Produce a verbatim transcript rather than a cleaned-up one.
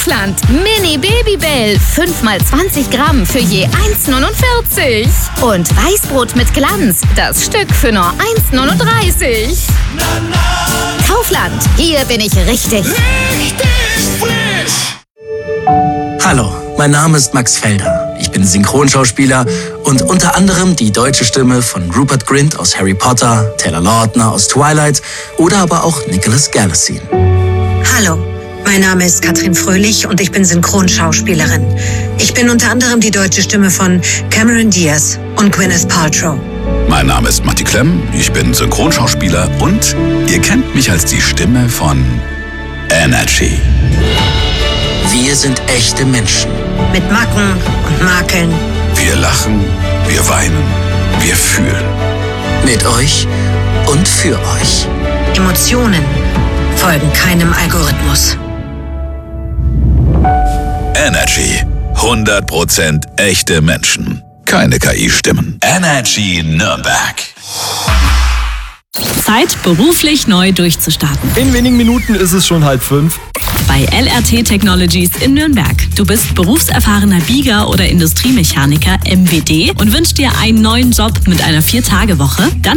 Kaufland. Mini Babybell. fünf mal zwanzig Gramm für je eins neunundvierzig. Und Weißbrot mit Glanz. Das Stück für nur eins neununddreißig. Kaufland. Hier bin ich richtig. Richtig frisch! Hallo, mein Name ist Max Felder. Ich bin Synchronschauspieler und unter anderem die deutsche Stimme von Rupert Grint aus Harry Potter, Taylor Lautner aus Twilight oder aber auch Nicholas Galitzine. Hallo, mein Name ist Katrin Fröhlich und ich bin Synchronschauspielerin. Ich bin unter anderem die deutsche Stimme von Cameron Diaz und Gwyneth Paltrow. Mein Name ist Matti Klemm, ich bin Synchronschauspieler und ihr kennt mich als die Stimme von Energy. Wir sind echte Menschen. Mit Macken und Makeln. Wir lachen, wir weinen, wir fühlen. Mit euch und für euch. Emotionen folgen keinem Algorithmus. Energy. hundert Prozent echte Menschen. Keine K I-Stimmen. Energy Nürnberg. Zeit, beruflich neu durchzustarten. In wenigen Minuten ist es schon halb fünf. Bei L R T Technologies in Nürnberg. Du bist berufserfahrener Bieger oder Industriemechaniker M W D und wünschst dir einen neuen Job mit einer Vier-Tage-Woche? Dann